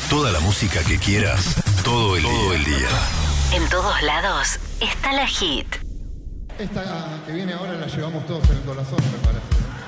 Toda la música que quieras, todo el día. En todos lados está la hit. Esta que viene ahora la llevamos todos en el corazón, me parece.